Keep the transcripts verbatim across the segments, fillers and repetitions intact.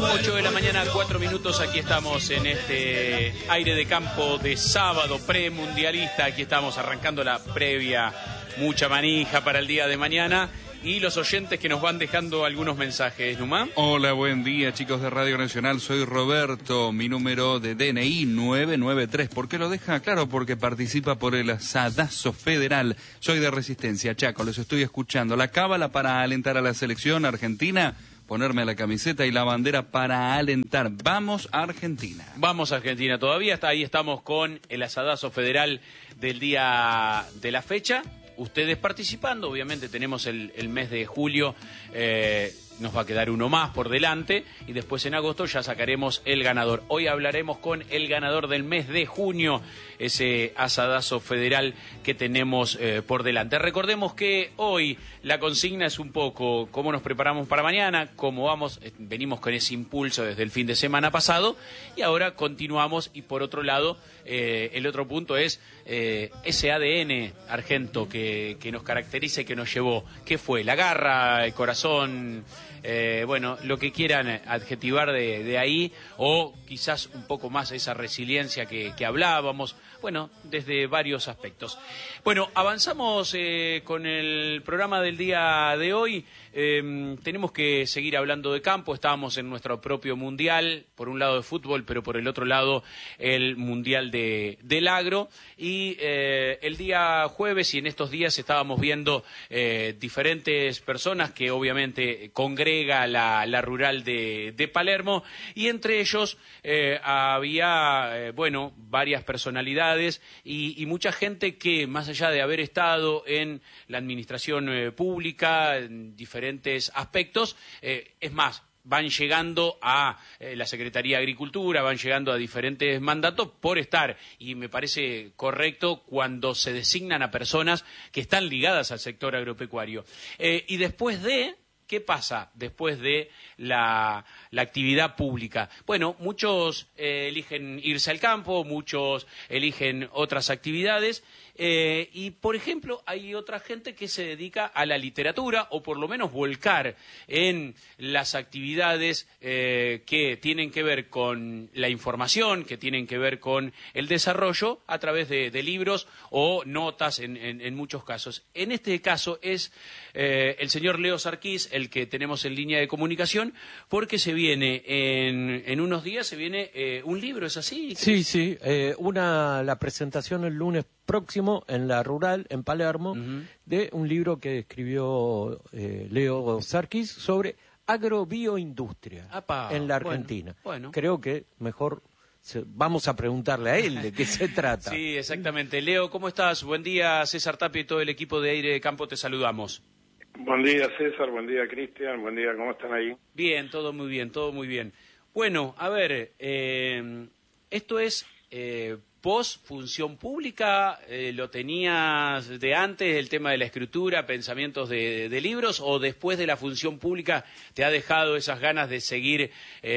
ocho de la mañana, cuatro minutos, aquí estamos en este aire de campo de sábado premundialista. Aquí estamos arrancando la previa, mucha manija para el día de mañana. Y los oyentes que nos van dejando algunos mensajes, Numá. Hola, buen día, chicos de Radio Nacional. Soy Roberto, mi número de D N I nueve nueve tres. ¿Por qué lo deja? Claro, porque participa por el asadazo federal. Soy de Resistencia, Chaco, los estoy escuchando. La cábala para alentar a la selección argentina, ponerme la camiseta y la bandera para alentar. Vamos a Argentina. Vamos a Argentina todavía. Hasta ahí estamos con el asadazo federal del día de la fecha. Ustedes participando, obviamente tenemos el, el mes de julio, eh, nos va a quedar uno más por delante y después en agosto ya sacaremos el ganador. Hoy hablaremos con el ganador del mes de junio, ese asadazo federal que tenemos eh, por delante. Recordemos que hoy la consigna es un poco cómo nos preparamos para mañana, cómo vamos, eh, venimos con ese impulso desde el fin de semana pasado y ahora continuamos. Y por otro lado, eh, el otro punto es eh, ese A D N argento que, que nos caracteriza y que nos llevó. ¿Qué fue? La garra, el corazón... Eh, bueno, lo que quieran adjetivar de, de ahí, o quizás un poco más esa resiliencia que, que hablábamos, bueno, desde varios aspectos. Bueno, avanzamos eh, con el programa del día de hoy. Eh, tenemos que seguir hablando de campo. Estábamos en nuestro propio mundial, por un lado de fútbol, pero por el otro lado el mundial de, del agro. Y eh, el día jueves y en estos días estábamos viendo eh, diferentes personas que obviamente congregan La, la rural de, de Palermo, y entre ellos eh, había, eh, bueno, varias personalidades y, y mucha gente que, más allá de haber estado en la administración eh, pública, en diferentes aspectos, eh, es más, van llegando a eh, la Secretaría de Agricultura, van llegando a diferentes mandatos por estar, y me parece correcto cuando se designan a personas que están ligadas al sector agropecuario. Eh, y después de... ¿Qué pasa después de la, la actividad pública? Bueno, muchos eh, eligen irse al campo, muchos eligen otras actividades eh, y, por ejemplo, hay otra gente que se dedica a la literatura o por lo menos volcar en las actividades eh, que tienen que ver con la información, que tienen que ver con el desarrollo a través de, de libros o notas en, en, en muchos casos. En este caso es eh, el señor Leo Sarquís, el que tenemos en línea de comunicación, porque se viene en, en unos días, se viene eh, un libro, ¿es así? Sí, sí, eh, una la presentación el lunes próximo en la Rural, en Palermo, uh-huh. de un libro que escribió eh, Leo Sarquís sobre agrobioindustria Apa, en la Argentina. Bueno, bueno. Creo que mejor se, vamos a preguntarle a él de qué se trata. Sí, exactamente. Leo, ¿cómo estás? Buen día, César Tapia y todo el equipo de Aire de Campo, te saludamos. Buen día, César, buen día, Cristian, buen día, ¿cómo están ahí? Bien, todo muy bien, todo muy bien. Bueno, a ver, eh, esto es eh, post función pública, eh, ¿lo tenías de antes, el tema de la escritura, pensamientos de, de libros, o después de la función pública te ha dejado esas ganas de seguir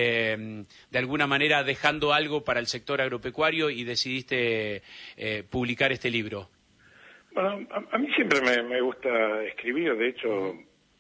eh, de alguna manera dejando algo para el sector agropecuario y decidiste eh, publicar este libro? Bueno, a, a mí siempre me, me gusta escribir, de hecho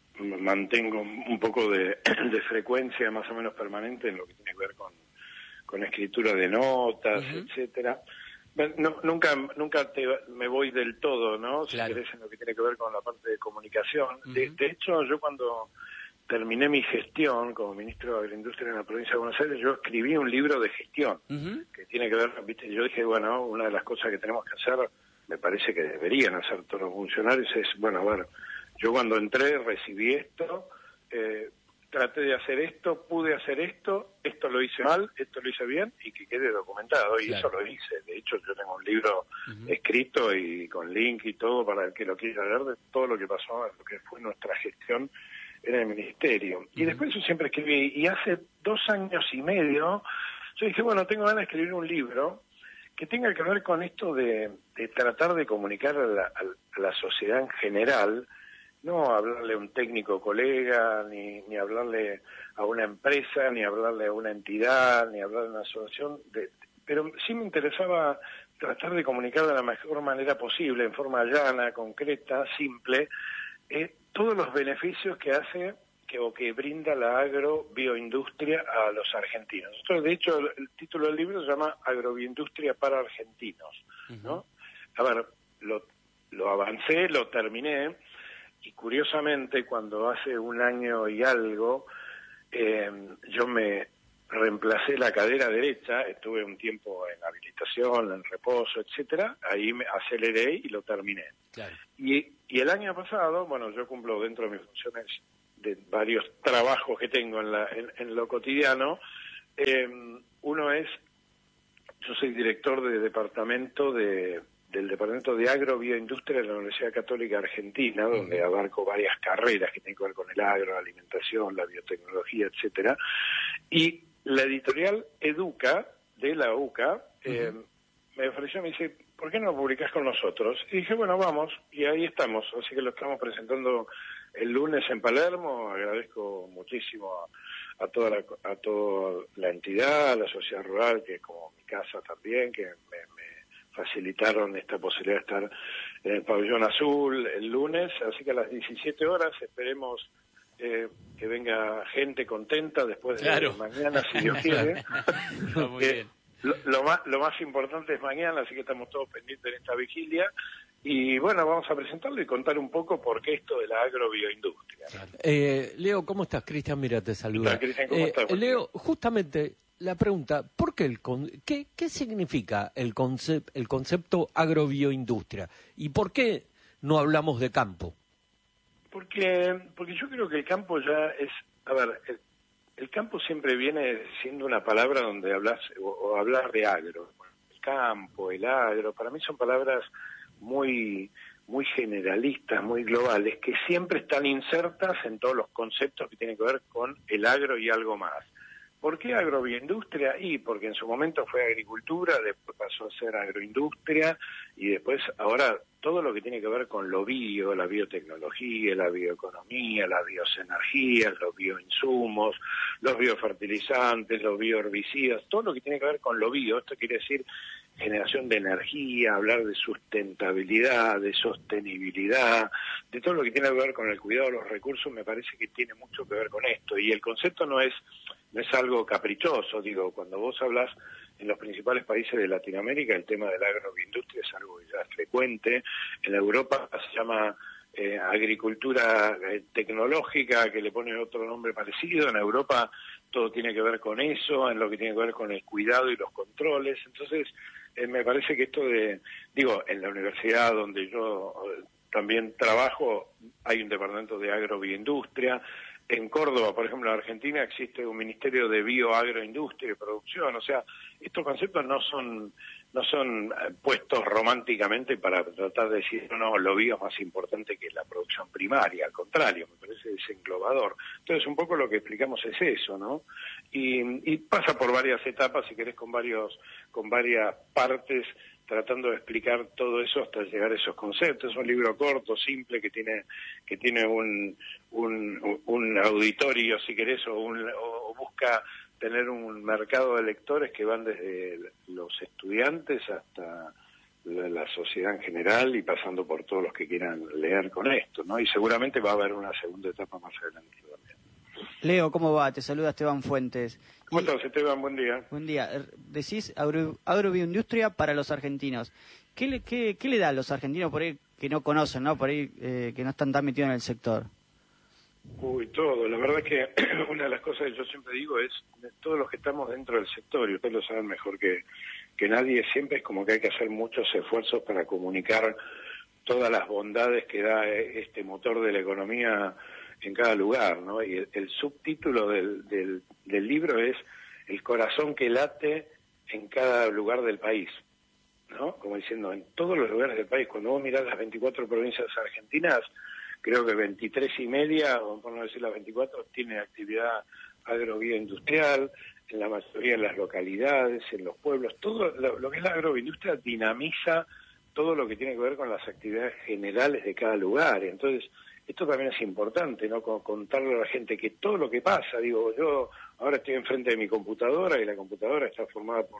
mantengo un poco de, de frecuencia más o menos permanente en lo que tiene que ver con, con escritura de notas, uh-huh. etcétera. No, nunca nunca te, me voy del todo, ¿no? Claro. Si querés, en lo que tiene que ver con la parte de comunicación. Uh-huh. De, de hecho, yo cuando terminé mi gestión como ministro de Agroindustria en la provincia de Buenos Aires, yo escribí un libro de gestión, uh-huh. que tiene que ver, viste, yo dije, bueno, una de las cosas que tenemos que hacer, me parece que deberían hacer todos los funcionarios, es, bueno, bueno, yo cuando entré recibí esto, eh, traté de hacer esto, pude hacer esto, esto lo hice mal, esto lo hice bien, y que quede documentado, y claro. Eso lo hice. De hecho, yo tengo un libro uh-huh. escrito y con link y todo para el que lo quiera leer de todo lo que pasó, lo que fue nuestra gestión en el ministerio. Uh-huh. Y después yo siempre escribí, y hace dos años y medio, yo dije, bueno, tengo ganas de escribir un libro que tenga que ver con esto de, de tratar de comunicar a la, a la sociedad en general, no hablarle a un técnico colega, ni, ni hablarle a una empresa, ni hablarle a una entidad, ni hablarle a una asociación, de, pero sí me interesaba tratar de comunicar de la mejor manera posible, en forma llana, concreta, simple, eh, todos los beneficios que hace que, o que brinda la agrobioindustria a los argentinos. Nosotros, de hecho, el, el título del libro se llama Agrobioindustria para Argentinos, ¿no? Uh-huh. A ver, lo, lo avancé, lo terminé, y curiosamente, cuando hace un año y algo, eh, yo me reemplacé la cadera derecha, estuve un tiempo en habilitación, en reposo, etcétera, ahí me aceleré y lo terminé. Claro. Y, y el año pasado, bueno, yo cumplo dentro de mis funciones de varios trabajos que tengo en, la, en, en lo cotidiano, eh, uno es, yo soy director de departamento de, del Departamento de Agrobioindustria de la Universidad Católica Argentina, donde abarco varias carreras que tienen que ver con el agro, la alimentación, la biotecnología, etcétera, y la editorial Educa, de la U C A, eh, uh-huh. me ofreció, me dice, ¿por qué no publicás con nosotros? Y dije, bueno, vamos, y ahí estamos, así que lo estamos presentando el lunes en Palermo. Agradezco muchísimo a, a toda la a toda la entidad, a la sociedad rural, que es como mi casa también, que me, me facilitaron esta posibilidad de estar en el Pabellón Azul el lunes, así que a las diecisiete horas esperemos eh, que venga gente contenta después claro. de mañana, si Dios quiere. No, muy bien. Lo, lo, más, lo más importante es mañana, así que estamos todos pendientes de esta vigilia. Y bueno, vamos a presentarlo y contar un poco por qué esto de la agrobioindustria. Eh, Leo, ¿cómo estás? Cristian, mira, te saluda. Cristian, ¿cómo eh, estás? Leo, justamente la pregunta, ¿por qué el con, qué, qué significa el, concep, el concepto agrobioindustria? ¿Y por qué no hablamos de campo? Porque, porque yo creo que el campo ya es, a ver, el, el campo siempre viene siendo una palabra donde hablas, o, o hablar de agro. El campo, el agro, para mí son palabras muy muy generalistas, muy globales, que siempre están insertas en todos los conceptos que tienen que ver con el agro y algo más. ¿Por qué agrobioindustria? Y porque en su momento fue agricultura, después pasó a ser agroindustria, y después ahora todo lo que tiene que ver con lo bio, la biotecnología, la bioeconomía, las bioenergías, los bioinsumos, los biofertilizantes, los bioherbicidas, todo lo que tiene que ver con lo bio, esto quiere decir generación de energía, hablar de sustentabilidad, de sostenibilidad, de todo lo que tiene que ver con el cuidado de los recursos, me parece que tiene mucho que ver con esto. Y el concepto no es no es algo caprichoso, digo, cuando vos hablas en los principales países de Latinoamérica, el tema de la agroindustria es algo ya frecuente. En Europa se llama eh, agricultura eh, tecnológica, que le pone otro nombre parecido. En Europa todo tiene que ver con eso, en lo que tiene que ver con el cuidado y los controles. Entonces, eh, me parece que esto de, digo, en la universidad donde yo eh, también trabajo, hay un departamento de agrobioindustria. En Córdoba, por ejemplo, en Argentina, existe un ministerio de bioagroindustria y producción. O sea, estos conceptos no son no son puestos románticamente para tratar de decir, no, no, lo bio es más importante que la producción primaria. Al contrario, me parece es englobador. Entonces, un poco lo que explicamos es eso, ¿no? Y, y pasa por varias etapas, si querés, con varios con varias partes, tratando de explicar todo eso hasta llegar a esos conceptos. Es un libro corto, simple, que tiene que tiene un un, un auditorio, si querés, o, un, o busca tener un mercado de lectores que van desde los estudiantes hasta la, la sociedad en general y pasando por todos los que quieran leer con esto, ¿no? Y seguramente va a haber una segunda etapa más adelante también. Leo, ¿cómo va? Te saluda Esteban Fuentes. ¿Cómo estás, Esteban? Buen día. Buen día. Decís agro, agrobioindustria para los argentinos. ¿Qué le, qué, ¿Qué le da a los argentinos por ahí que no conocen, ¿no? Por ahí eh, que no están tan metidos en el sector? Uy, todo. La verdad es que una de las cosas que yo siempre digo es, de todos los que estamos dentro del sector, y ustedes lo saben mejor que, que nadie, siempre es como que hay que hacer muchos esfuerzos para comunicar todas las bondades que da este motor de la economía en cada lugar, ¿no? Y el, el subtítulo del, del, del libro es El corazón que late en cada lugar del país, ¿no? Como diciendo, en todos los lugares del país. Cuando vos mirás las veinticuatro provincias argentinas, creo que veintitrés y media, o por no decir las veinticuatro, tiene actividad agrobioindustrial, en la mayoría de las localidades, en los pueblos. Todo lo, lo que es la agroindustria dinamiza todo lo que tiene que ver con las actividades generales de cada lugar. Entonces, esto también es importante, ¿no? Contarle a la gente que todo lo que pasa, digo, yo ahora estoy enfrente de mi computadora y la computadora está formada por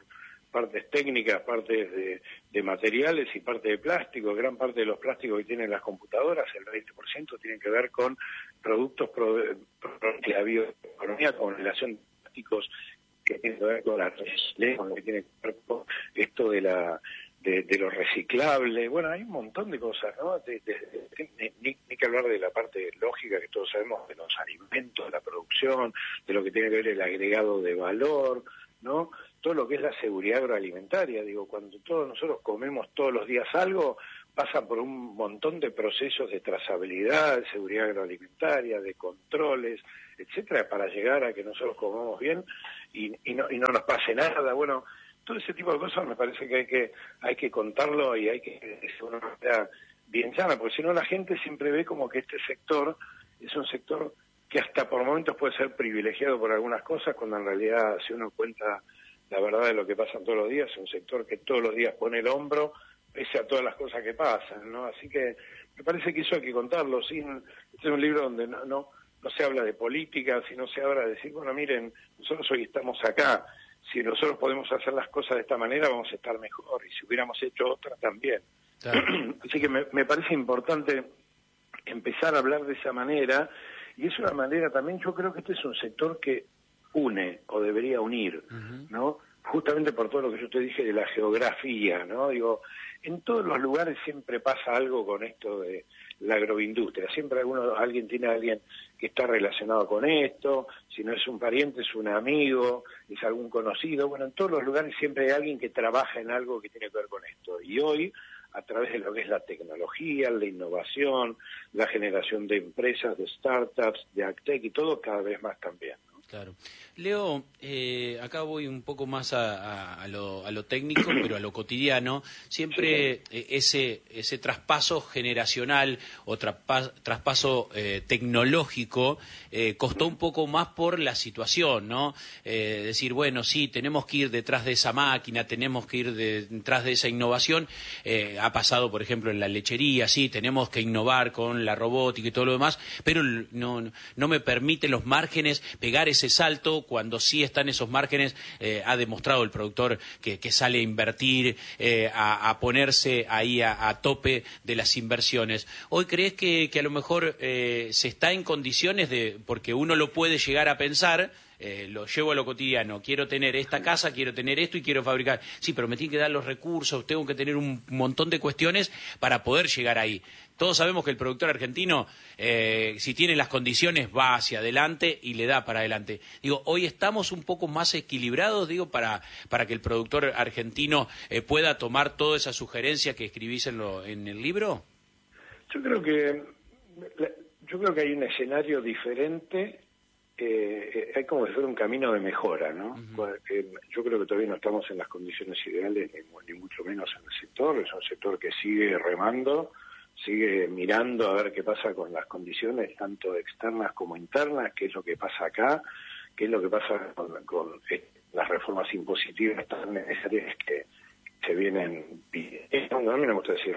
partes técnicas, partes de, de materiales y parte de plástico. Gran parte de los plásticos que tienen las computadoras, el veinte por ciento, tienen que ver con productos pro, pro, de la bioeconomía, con relación de plásticos que tienen que ver con la reciclaje, con lo que tiene que ver con esto de la de, de lo reciclable. Bueno, hay un montón de cosas, ¿no? De, de, de, de, ni, ni que hablar de la parte lógica que todos sabemos, de los alimentos, de la producción, de lo que tiene que ver el agregado de valor, ¿no? Todo lo que es la seguridad agroalimentaria. Digo, cuando todos nosotros comemos todos los días algo, pasa por un montón de procesos de trazabilidad, de seguridad agroalimentaria, de controles, etcétera, para llegar a que nosotros comamos bien y, y, no, y no nos pase nada. Bueno, todo ese tipo de cosas me parece que hay que hay que contarlo y hay que de una manera bien sana, porque si no la gente siempre ve como que este sector es un sector que hasta por momentos puede ser privilegiado por algunas cosas, cuando en realidad, si uno cuenta la verdad de lo que pasa todos los días, es un sector que todos los días pone el hombro pese a todas las cosas que pasan, ¿no? Así que me parece que eso hay que contarlo. Sin, este es un libro donde no, no no se habla de política, sino se habla de decir, bueno, miren, nosotros hoy estamos acá, si nosotros podemos hacer las cosas de esta manera vamos a estar mejor, y si hubiéramos hecho otra también. Claro. Así que me, me parece importante empezar a hablar de esa manera, y es una manera también, yo creo que este es un sector que une o debería unir, uh-huh. ¿no? Justamente por todo lo que yo te dije de la geografía, ¿no? Digo, en todos los lugares siempre pasa algo con esto de la agroindustria, siempre alguno, alguien tiene a alguien que está relacionado con esto, si no es un pariente es un amigo, es algún conocido, bueno, en todos los lugares siempre hay alguien que trabaja en algo que tiene que ver con esto, y hoy, a través de lo que es la tecnología, la innovación, la generación de empresas, de startups, de agtech y todo, cada vez más también, ¿no? Claro. Leo, eh, acá voy un poco más a, a, a, lo, a lo técnico, pero a lo cotidiano. Siempre eh, ese ese traspaso generacional o traspas, traspaso eh, tecnológico eh, costó un poco más por la situación, ¿no? Eh, decir, bueno, sí, tenemos que ir detrás de esa máquina, tenemos que ir de, detrás de esa innovación. Eh, ha pasado, por ejemplo, en la lechería, sí, tenemos que innovar con la robótica y todo lo demás, pero no, no me permiten los márgenes pegar ese salto cuando sí están esos márgenes. Eh, ha demostrado el productor que, que sale a invertir, eh, a, a ponerse ahí a, a tope de las inversiones. ¿Hoy crees que, que a lo mejor eh, se está en condiciones de, porque uno lo puede llegar a pensar, eh, lo llevo a lo cotidiano, quiero tener esta casa, quiero tener esto y quiero fabricar, sí, pero me tienen que dar los recursos, tengo que tener un montón de cuestiones para poder llegar ahí? Todos sabemos que el productor argentino, eh, si tiene las condiciones, va hacia adelante y le da para adelante. Digo, hoy estamos un poco más equilibrados, digo, para para que el productor argentino eh, pueda tomar toda esa sugerencia que escribís en, lo, en el libro. Yo creo que yo creo que hay un escenario diferente. Eh, hay como que fuera un camino de mejora, ¿no? Uh-huh. Eh, yo creo que todavía no estamos en las condiciones ideales, ni, ni mucho menos en el sector. Es un sector que sigue remando, sigue mirando a ver qué pasa con las condiciones, tanto externas como internas, qué es lo que pasa acá, qué es lo que pasa con, con eh, las reformas impositivas tan necesarias que se vienen pidiendo. A mí no me gusta decir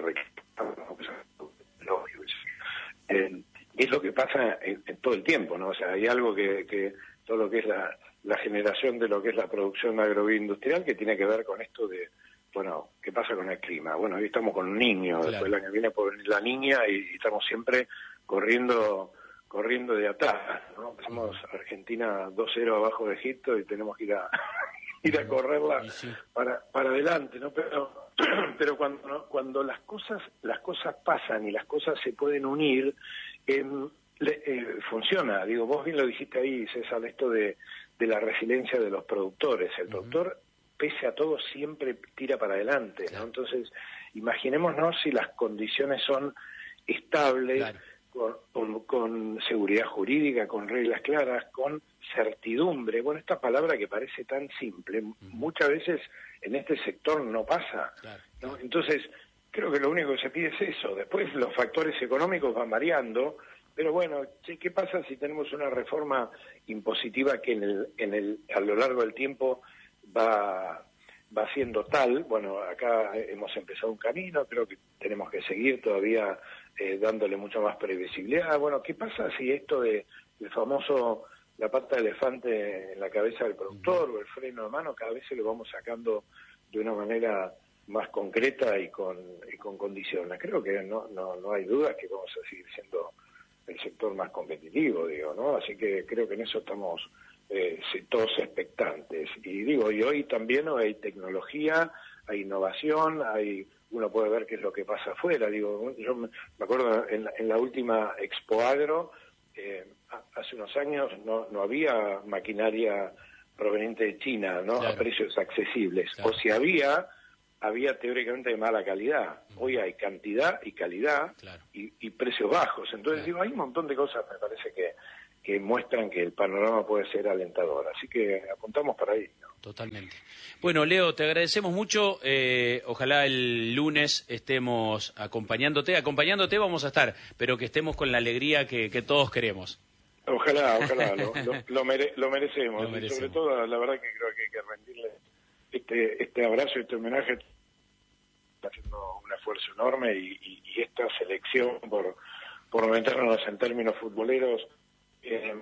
eh, es lo que pasa en, en todo el tiempo, ¿no? O sea, hay algo que, que todo lo que es la, la generación de lo que es la producción agroindustrial que tiene que ver con esto de, bueno, ¿qué pasa con el clima? Bueno, hoy estamos con un niño, claro. Después el año que viene puede venir la niña y estamos siempre corriendo corriendo de atrás, ¿no? Pasamos uh-huh. Argentina dos cero abajo de Egipto y tenemos que ir a ir a correrla sí. para para adelante, ¿no? Pero pero cuando ¿no? cuando las cosas las cosas pasan y las cosas se pueden unir, eh, le, eh, funciona. Digo, vos bien lo dijiste ahí, César, esto de de la resiliencia de los productores. El uh-huh. productor, pese a todo, siempre tira para adelante, ¿no? Entonces, imaginémonos si las condiciones son estables, claro. con, con, con seguridad jurídica, con reglas claras, con certidumbre. Bueno, esta palabra que parece tan simple, uh-huh. muchas veces en este sector no pasa, claro, ¿no? Claro. Entonces, creo que lo único que se pide es eso. Después los factores económicos van variando, pero bueno, ¿qué pasa si tenemos una reforma impositiva que en el, en el, a lo largo del tiempo va va siendo tal? Bueno, acá hemos empezado un camino, creo que tenemos que seguir todavía eh, dándole mucho más previsibilidad. Bueno, ¿qué pasa si esto de el famoso la pata de elefante en la cabeza del productor uh-huh. o el freno de mano cada vez se lo vamos sacando de una manera más concreta y con, y con condiciones. Creo que no, no, no hay dudas que vamos a seguir siendo el sector más competitivo, digo, ¿no? Así que creo que en eso estamos eh, todos expectantes. Y digo, y hoy también ¿no? hay tecnología, hay innovación, hay uno puede ver qué es lo que pasa afuera. Digo, yo me acuerdo en la, en la última Expo Agro, eh, hace unos años no, no había maquinaria proveniente de China, ¿no? Claro. A precios accesibles. Claro. O si había, había teóricamente de mala calidad. Hoy hay cantidad y calidad, claro. y, y precios bajos. Entonces, claro. digo, hay un montón de cosas, me parece que, que muestran que el panorama puede ser alentador. Así que apuntamos para ahí, ¿no? Totalmente. Bueno, Leo, te agradecemos mucho. Eh, ojalá el lunes estemos acompañándote. Acompañándote vamos a estar, pero que estemos con la alegría que, que todos queremos. Ojalá, ojalá, lo, lo, lo, mere, lo, merecemos. lo merecemos. Y sobre todo, la verdad que creo que hay que rendirle este, este abrazo, este homenaje. Está haciendo un esfuerzo enorme y, y, y esta selección por, por meternos en términos futboleros, eh,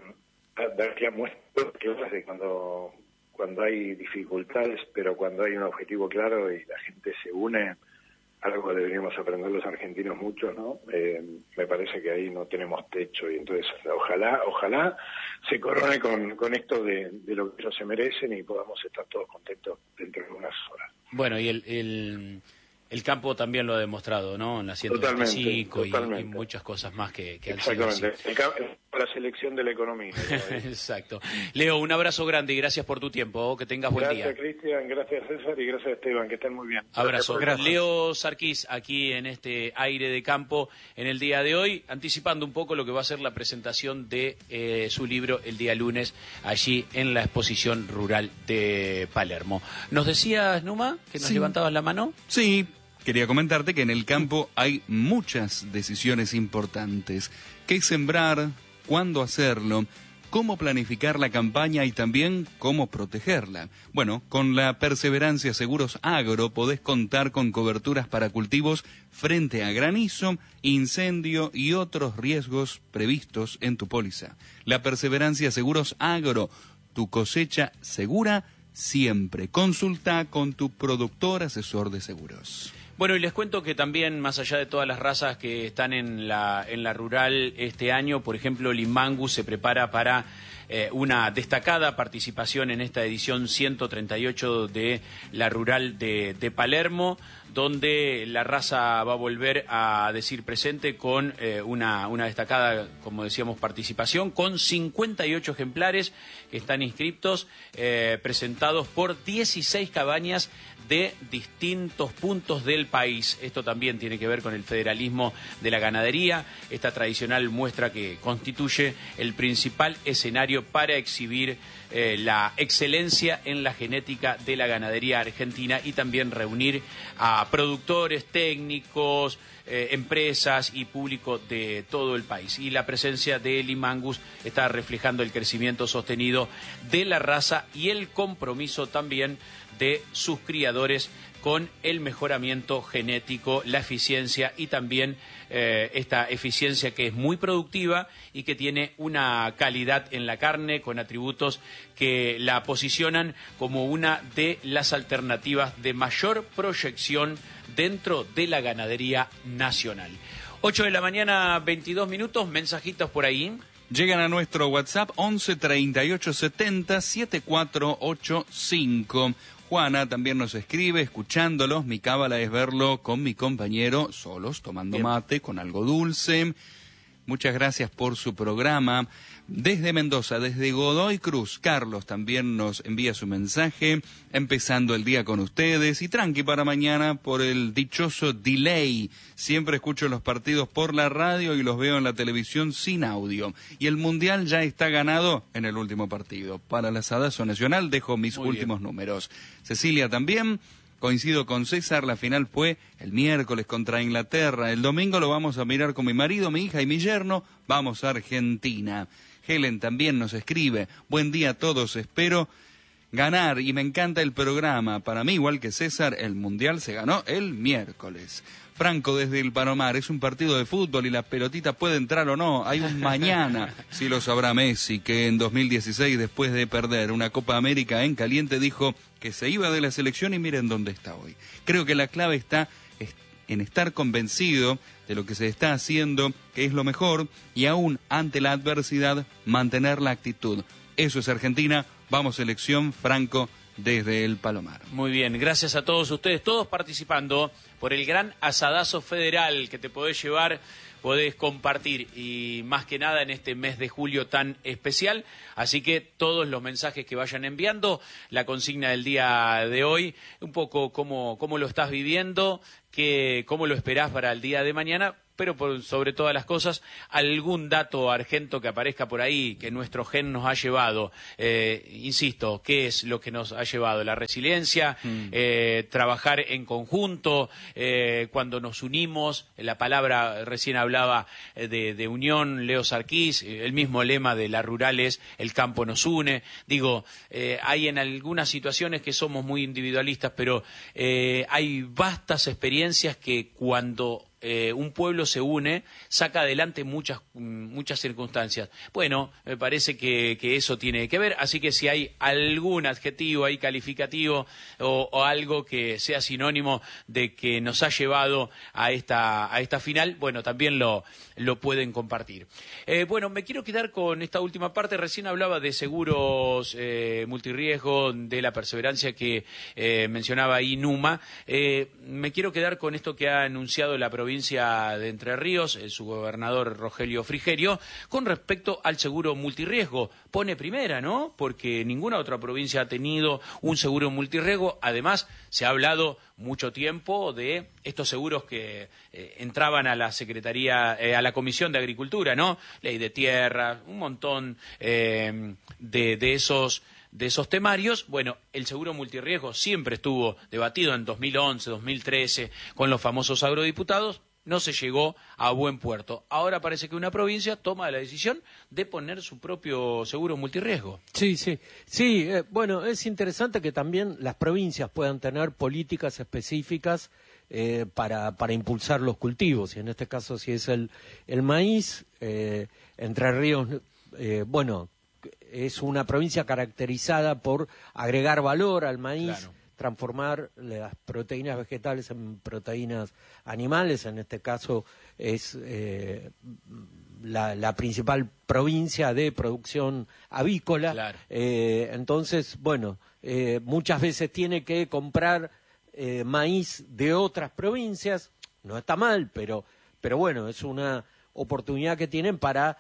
da que muestra que de cuando, cuando hay dificultades, pero cuando hay un objetivo claro y la gente se une, algo deberíamos aprender los argentinos mucho, ¿no? Eh, me parece que ahí no tenemos techo y entonces ojalá, ojalá se corone con, con esto de, de lo que ellos se merecen y podamos estar todos contentos dentro de unas horas. Bueno, y el, el, el campo también lo ha demostrado, ¿no? En la ciento veinticinco y, y muchas cosas más que, que han sido así. Exactamente, la selección de la economía. Exacto. Leo, un abrazo grande y gracias por tu tiempo, que tengas buen gracias, día. Gracias, Cristian, gracias, César, y gracias, Esteban, que estén muy bien. Abrazo. Gracias. Leo Sarkis, aquí en este aire de campo, en el día de hoy, anticipando un poco lo que va a ser la presentación de eh, su libro el día lunes, allí en la exposición rural de Palermo. ¿Nos decías, Numa, que nos sí. levantabas la mano? Sí. Quería comentarte que en el campo hay muchas decisiones importantes. ¿Qué sembrar? ¿Cuándo hacerlo? ¿Cómo planificar la campaña y también cómo protegerla? Bueno, con la Perseverancia Seguros Agro podés contar con coberturas para cultivos frente a granizo, incendio y otros riesgos previstos en tu póliza. La Perseverancia Seguros Agro, tu cosecha segura siempre. Consulta con tu productor asesor de seguros. Bueno, y les cuento que también, más allá de todas las razas que están en la, en la rural este año, por ejemplo, Limangus se prepara para eh, una destacada participación en esta edición ciento treinta y ocho de la rural de, de Palermo, donde la raza va a volver a decir presente con eh, una, una destacada, como decíamos, participación, con cincuenta y ocho ejemplares que están inscriptos, eh, presentados por dieciséis cabañas de distintos puntos del país. Esto también tiene que ver con el federalismo de la ganadería. Esta tradicional muestra que constituye el principal escenario para exhibir eh, la excelencia en la genética de la ganadería argentina y también reunir a productores, técnicos, eh, empresas y público de todo el país. Y la presencia de Limangus está reflejando el crecimiento sostenido de la raza y el compromiso también de sus criadores con el mejoramiento genético, la eficiencia y también eh, esta eficiencia que es muy productiva y que tiene una calidad en la carne con atributos que la posicionan como una de las alternativas de mayor proyección dentro de la ganadería nacional. ocho de la mañana, veintidós minutos, mensajitos por ahí. Llegan a nuestro WhatsApp once treinta y ocho setenta setenta y cuatro ochenta y cinco. Juana también nos escribe, escuchándolos, mi cábala es verlo con mi compañero, solos, tomando Bien. mate, con algo dulce. Muchas gracias por su programa. Desde Mendoza, desde Godoy Cruz, Carlos también nos envía su mensaje, empezando el día con ustedes y tranqui para mañana por el dichoso delay. Siempre escucho los partidos por la radio y los veo en la televisión sin audio. Y el Mundial ya está ganado en el último partido. Para la Sadazo Nacional dejo mis Muy últimos bien. números. Cecilia también. Coincido con César, la final fue el miércoles contra Inglaterra. El domingo lo vamos a mirar con mi marido, mi hija y mi yerno. Vamos a Argentina. Helen también nos escribe. Buen día a todos, espero ganar, y me encanta el programa. Para mí, igual que César, el Mundial se ganó el miércoles. Franco desde el Palomar, es un partido de fútbol y la pelotita puede entrar o no, hay un mañana. Sí lo sabrá Messi, que en dos mil dieciséis, después de perder una Copa América en caliente, dijo que se iba de la selección y miren dónde está hoy. Creo que la clave está en estar convencido de lo que se está haciendo, que es lo mejor, y aún ante la adversidad, mantener la actitud. Eso es Argentina, vamos selección, Franco desde el Palomar. Muy bien, gracias a todos ustedes, todos participando por el gran asadazo federal que te podés llevar, podés compartir, y más que nada en este mes de julio tan especial. Así que todos los mensajes que vayan enviando, la consigna del día de hoy, un poco cómo, cómo lo estás viviendo, que, cómo lo esperás para el día de mañana, pero por sobre todas las cosas, algún dato argento que aparezca por ahí, que nuestro gen nos ha llevado. Eh, insisto, ¿qué es lo que nos ha llevado? La resiliencia, mm. eh, trabajar en conjunto, eh, cuando nos unimos, la palabra recién hablaba de, de unión, Leo Sarkis, el mismo lema de la rural es el campo nos une. Digo, eh, hay en algunas situaciones que somos muy individualistas, pero eh, hay vastas experiencias que cuando Eh, un pueblo se une, saca adelante muchas muchas circunstancias. Bueno, me parece que, que eso tiene que ver, así que si hay algún adjetivo ahí calificativo o, o algo que sea sinónimo de que nos ha llevado a esta a esta final, bueno, también lo, lo pueden compartir. Eh, bueno, me quiero quedar con esta última parte. Recién hablaba de seguros eh, multirriesgo, de la perseverancia que eh, mencionaba ahí Numa. Eh, me quiero quedar con esto que ha anunciado la provincia de Entre Ríos, eh, su gobernador Rogelio Frigerio, con respecto al seguro multirriesgo. Pone primera, ¿no? Porque ninguna otra provincia ha tenido un seguro multirriesgo. Además, se ha hablado mucho tiempo de estos seguros que eh, entraban a la Secretaría, eh, a la Comisión de Agricultura, ¿no? Ley de tierra, un montón eh, de, de esos... de esos temarios. Bueno, el seguro multirriesgo siempre estuvo debatido en dos mil once, dos mil trece, con los famosos agrodiputados, no se llegó a buen puerto. Ahora parece que una provincia toma la decisión de poner su propio seguro multirriesgo. Sí, sí, sí, eh, bueno, es interesante que también las provincias puedan tener políticas específicas eh, para, para impulsar los cultivos, y en este caso si es el, el maíz, eh, Entre Ríos, eh, bueno, es una provincia caracterizada por agregar valor al maíz, claro, transformar las proteínas vegetales en proteínas animales. En este caso es eh, la, la principal provincia de producción avícola. Claro. Eh, entonces, bueno, eh, muchas veces tiene que comprar eh, maíz de otras provincias. No está mal, pero, pero bueno, es una oportunidad que tienen para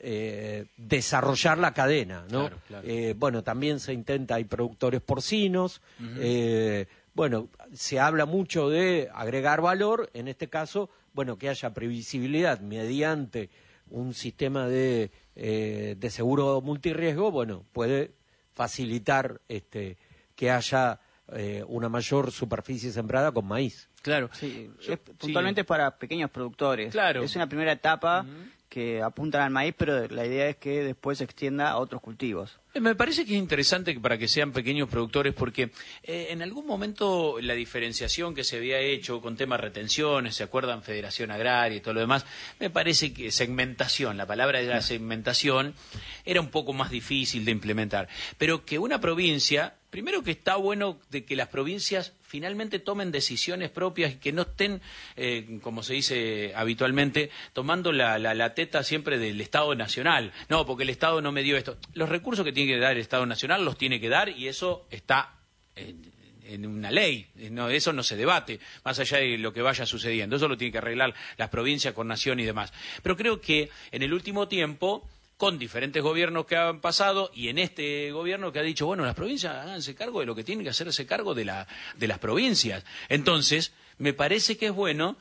Eh, desarrollar la cadena, ¿no? Claro, claro. Eh, bueno, también se intenta, hay productores porcinos, Uh-huh. eh, bueno, se habla mucho de agregar valor, en este caso, bueno, que haya previsibilidad mediante un sistema de, eh, de seguro multirriesgo, bueno, puede facilitar este, que haya eh, una mayor superficie sembrada con maíz. Claro. Sí, Yo, es, puntualmente sí. es para pequeños productores. Claro. Es una primera etapa Uh-huh. que apuntan al maíz, pero la idea es que después se extienda a otros cultivos. Me parece que es interesante que para que sean pequeños productores, porque eh, en algún momento la diferenciación que se había hecho con temas retenciones, ¿se acuerdan? Federación Agraria y todo lo demás, me parece que segmentación, la palabra de la segmentación, era un poco más difícil de implementar. Pero que una provincia, primero que está bueno de que las provincias finalmente tomen decisiones propias y que no estén, eh, como se dice habitualmente, tomando la, la, la teta siempre del Estado Nacional. No, porque el Estado no me dio esto. Los recursos que tiene que dar el Estado Nacional los tiene que dar, y eso está en, en una ley. No, eso no se debate, más allá de lo que vaya sucediendo. Eso lo tienen que arreglar las provincias con Nación y demás. Pero creo que en el último tiempo, con diferentes gobiernos que han pasado, y en este gobierno que ha dicho, bueno, las provincias háganse cargo de lo que tienen que hacerse cargo de, la, de las provincias. Entonces, me parece que es bueno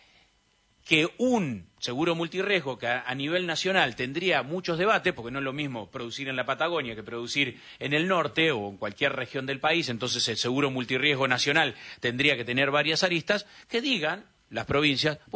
que un seguro multirriesgo que a, a nivel nacional tendría muchos debates, porque no es lo mismo producir en la Patagonia que producir en el norte o en cualquier región del país, entonces el seguro multirriesgo nacional tendría que tener varias aristas, que digan las provincias, bueno,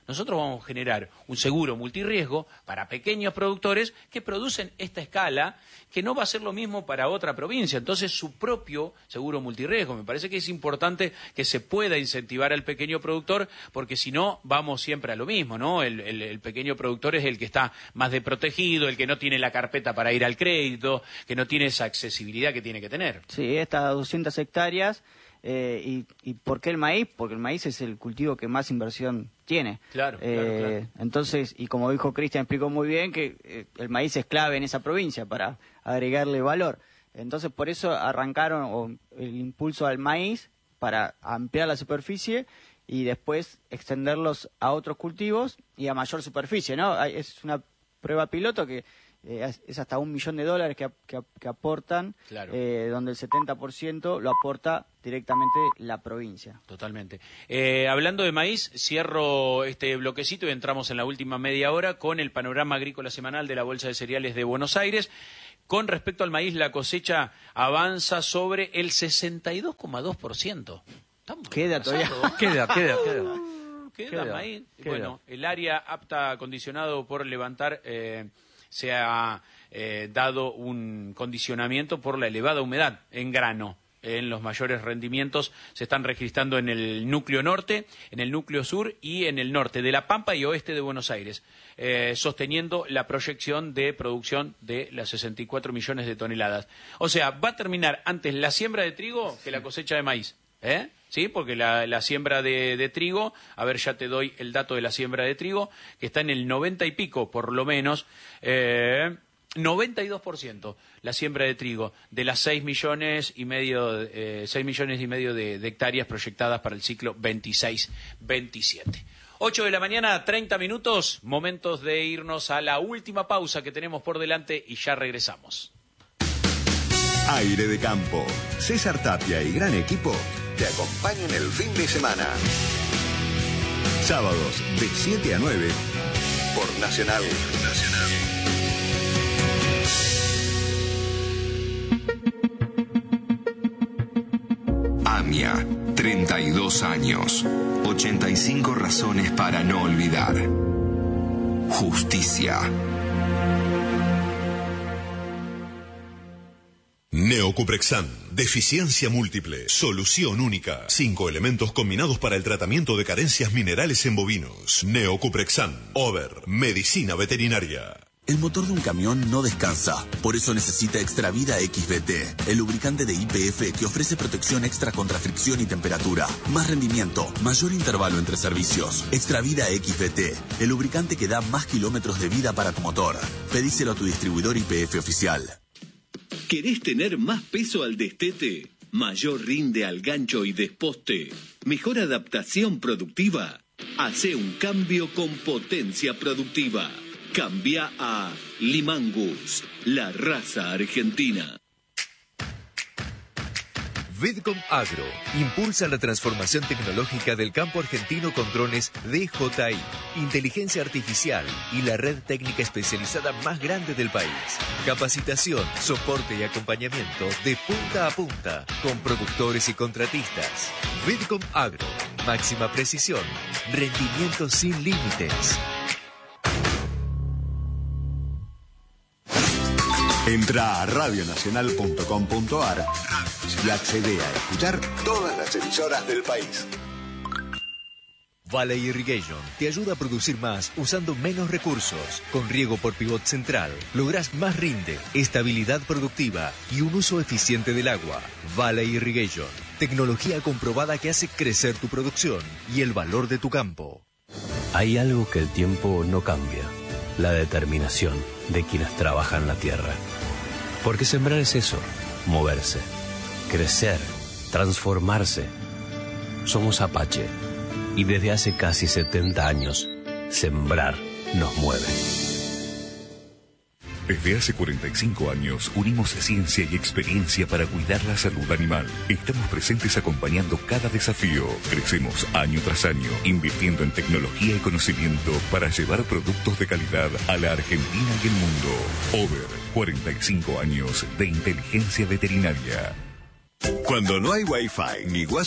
nosotros vamos a generar un seguro multirriesgo para pequeños productores que producen esta escala, que no va a ser lo mismo para otra provincia. Entonces, su propio seguro multirriesgo. Me parece que es importante que se pueda incentivar al pequeño productor, porque si no, vamos siempre a lo mismo, ¿no? El, el, el pequeño productor es el que está más desprotegido, el que no tiene la carpeta para ir al crédito, que no tiene esa accesibilidad que tiene que tener. Sí, estas doscientas hectáreas. Eh, y, ¿Y por qué el maíz? Porque el maíz es el cultivo que más inversión tiene. Claro, eh, claro, claro. Entonces, y como dijo Cristian, explicó muy bien que eh, el maíz es clave en esa provincia para agregarle valor. Entonces, por eso arrancaron o, el impulso al maíz para ampliar la superficie y después extenderlos a otros cultivos y a mayor superficie, ¿no? Hay, es una prueba piloto que Eh, es hasta un millón de dólares que, que, que aportan, claro. eh, donde el setenta por ciento lo aporta directamente la provincia. Totalmente. Eh, hablando de maíz, cierro este bloquecito y entramos en la última media hora con el panorama agrícola semanal de la Bolsa de Cereales de Buenos Aires. Con respecto al maíz, la cosecha avanza sobre el sesenta y dos coma dos por ciento. Queda todavía. Queda, queda, queda. Queda, Queda, maíz. queda. Bueno, el área apta acondicionado por levantar eh, se ha eh, dado un condicionamiento por la elevada humedad en grano. En los mayores rendimientos se están registrando en el núcleo norte, en el núcleo sur y en el norte de La Pampa y oeste de Buenos Aires, eh, sosteniendo la proyección de producción de las sesenta y cuatro millones de toneladas. O sea, va a terminar antes la siembra de trigo que la cosecha de maíz, ¿eh? Sí, porque la, la siembra de, de trigo, a ver, ya te doy el dato de la siembra de trigo, que está en el noventa y pico, por lo menos, eh, noventa y dos por ciento la siembra de trigo de las seis millones y medio, eh, seis millones y medio de, de hectáreas proyectadas para el ciclo veintiséis veintisiete. ocho de la mañana, treinta minutos, momentos de irnos a la última pausa que tenemos por delante y ya regresamos. Aire de Campo. César Tapia y gran equipo te acompañan el fin de semana. Sábados de siete a nueve por Nacional. Nacional. AMIA, treinta y dos años. ochenta y cinco razones para no olvidar. Justicia. Neocuprexan, deficiencia múltiple, solución única. Cinco elementos combinados para el tratamiento de carencias minerales en bovinos. Neocuprexan, Over, medicina veterinaria. El motor de un camión no descansa, por eso necesita Extravida X B T, el lubricante de Y P F que ofrece protección extra contra fricción y temperatura, más rendimiento, mayor intervalo entre servicios. Extravida X B T, el lubricante que da más kilómetros de vida para tu motor. Pedíselo a tu distribuidor Y P F oficial. ¿Querés tener más peso al destete? ¿Mayor rinde al gancho y desposte? ¿Mejor adaptación productiva? Hacé un cambio con potencia productiva. Cambia a Limangus, la raza argentina. Vidcom Agro impulsa la transformación tecnológica del campo argentino con drones D J I, inteligencia artificial y la red técnica especializada más grande del país. Capacitación, soporte y acompañamiento de punta a punta con productores y contratistas. Vidcom Agro, máxima precisión, rendimiento sin límites. Entra a radio nacional punto com punto a r y accede a escuchar todas las emisoras del país. Valley Irrigation te ayuda a producir más usando menos recursos. Con riego por pivot central lográs más rinde, estabilidad productiva y un uso eficiente del agua. Valley Irrigation, tecnología comprobada que hace crecer tu producción y el valor de tu campo. Hay algo que el tiempo no cambia: la determinación de quienes trabajan la tierra. Porque sembrar es eso, moverse, crecer, transformarse. Somos Apache y desde hace casi setenta años, sembrar nos mueve. Desde hace cuarenta y cinco años unimos ciencia y experiencia para cuidar la salud animal. Estamos presentes acompañando cada desafío. Crecemos año tras año, invirtiendo en tecnología y conocimiento para llevar productos de calidad a la Argentina y el mundo. Over, cuarenta y cinco años de inteligencia veterinaria. Cuando no hay Wi-Fi ni WhatsApp,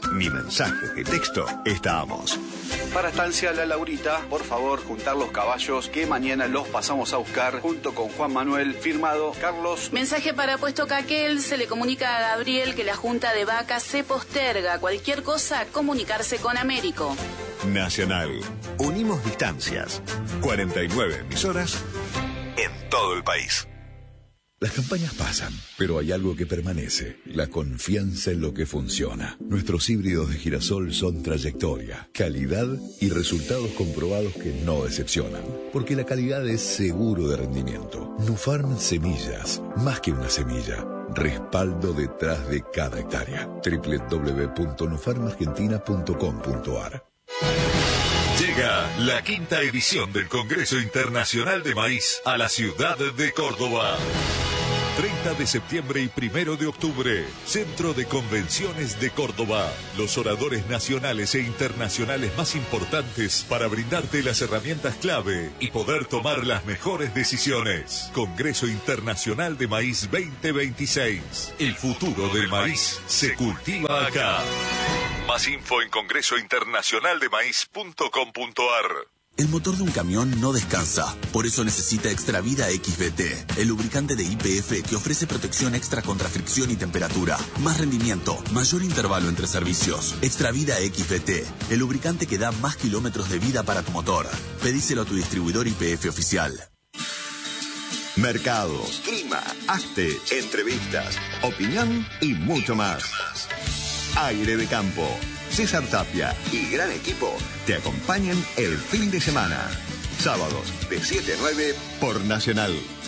ni mensajes de texto, estamos. Para Estancia La Laurita, por favor, juntar los caballos que mañana los pasamos a buscar junto con Juan Manuel, firmado Carlos. Mensaje para Puesto Caquel, se le comunica a Gabriel que la junta de vacas se posterga. Cualquier cosa, comunicarse con Américo. Nacional. Unimos distancias. cuarenta y nueve emisoras en todo el país. Las campañas pasan, pero hay algo que permanece, la confianza en lo que funciona. Nuestros híbridos de girasol son trayectoria, calidad y resultados comprobados que no decepcionan, porque la calidad es seguro de rendimiento. Nufarm Semillas, más que una semilla, respaldo detrás de cada hectárea. doble u doble u doble u punto nufarm argentina punto com punto a r. Llega la quinta edición del Congreso Internacional de Maíz a la ciudad de Córdoba. treinta de septiembre y primero de octubre, Centro de Convenciones de Córdoba. Los oradores nacionales e internacionales más importantes para brindarte las herramientas clave y poder tomar las mejores decisiones. Congreso Internacional de Maíz veinte veintiséis. El futuro del maíz se cultiva acá. Más info en congreso internacional de maíz punto com punto a r. El motor de un camión no descansa, por eso necesita Extravida X B T, el lubricante de Y P F que ofrece protección extra contra fricción y temperatura, más rendimiento, mayor intervalo entre servicios. Extravida X B T, el lubricante que da más kilómetros de vida para tu motor. Pedíselo a tu distribuidor Y P F oficial. Mercados, clima, arte, entrevistas, opinión y mucho más. Aire de Campo. César Tapia y gran equipo te acompañan el fin de semana. Sábados de siete a nueve por Nacional.